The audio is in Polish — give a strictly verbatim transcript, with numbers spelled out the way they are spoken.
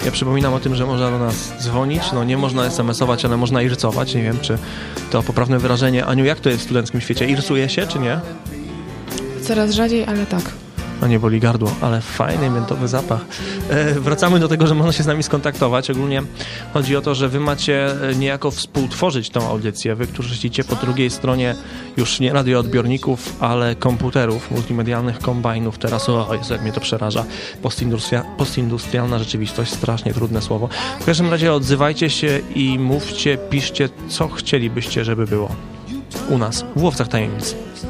Ja przypominam o tym, że można do nas dzwonić, no nie można es em esować, ale można ircować. Nie wiem, czy to poprawne wyrażenie. Aniu, jak to jest w studenckim świecie? Irsuje się, czy nie? Coraz rzadziej, ale tak. No nie boli gardło, ale fajny, miętowy zapach. E, wracamy do tego, że można się z nami skontaktować. Ogólnie chodzi o to, że wy macie niejako współtworzyć tą audycję. Wy, którzy siedzicie po drugiej stronie już nie radioodbiorników, ale komputerów, multimedialnych kombajnów. Teraz, o Jezu, jak mnie to przeraża. Postindustria, postindustrialna rzeczywistość, strasznie trudne słowo. W każdym razie odzywajcie się i mówcie, piszcie, co chcielibyście, żeby było u nas w Łowcach Tajemnic.